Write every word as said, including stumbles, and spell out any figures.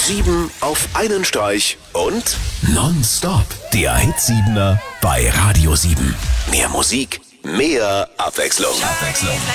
Sieben auf einen Streich und Nonstop. Der Hit siebener bei Radio sieben. mehr Musik, mehr Abwechslung. Abwechslung.